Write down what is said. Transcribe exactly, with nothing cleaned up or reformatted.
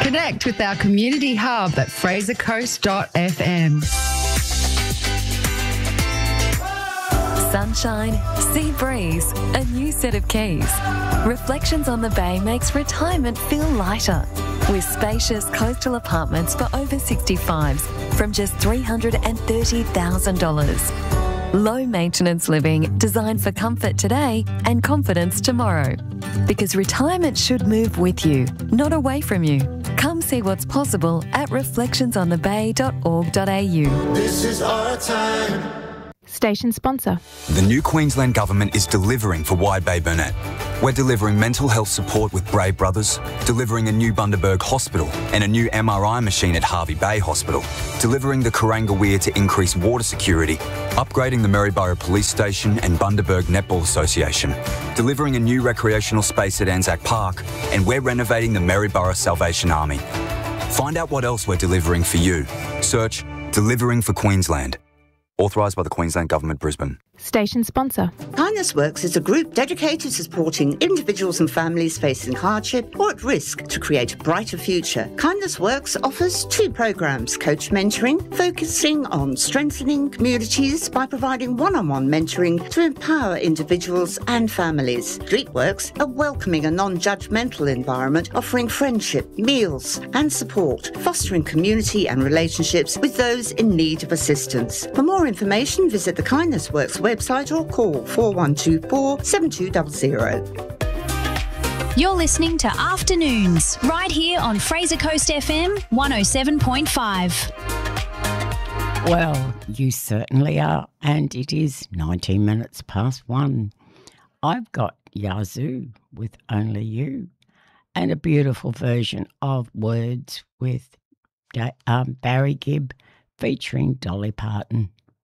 Connect with our community hub at fraser coast dot f m. Sunshine, sea breeze, a new set of keys. Reflections on the Bay makes retirement feel lighter with spacious coastal apartments for over sixty-fives from just three hundred thirty thousand dollars. Low maintenance living designed for comfort today and confidence tomorrow. Because retirement should move with you, not away from you. Come see what's possible at reflections on the bay dot org dot a u. This is our time. Station sponsor. The new Queensland Government is delivering for Wide Bay Burnett. We're delivering mental health support with Brave Brothers, delivering a new Bundaberg Hospital and a new M R I machine at Harvey Bay Hospital, delivering the Kuranga Weir to increase water security, upgrading the Maryborough Police Station and Bundaberg Netball Association, delivering a new recreational space at Anzac Park, and we're renovating the Maryborough Salvation Army. Find out what else we're delivering for you. Search Delivering for Queensland. Authorised by the Queensland Government, Brisbane. Station sponsor. Kindness Works is a group dedicated to supporting individuals and families facing hardship or at risk to create a brighter future. Kindness Works offers two programs: coach mentoring, focusing on strengthening communities by providing one-on-one mentoring to empower individuals and families. Streetworks, a welcoming and non-judgmental environment offering friendship, meals and support, fostering community and relationships with those in need of assistance. For more information, visit the Kindness Works website or call four one two four, seven two zero zero. You're listening to Afternoons right here on Fraser Coast F M one oh seven point five. Well, you certainly are, and it is nineteen minutes past one. I've got Yazoo with Only You and a beautiful version of Words with um, Barry Gibb featuring Dolly Parton.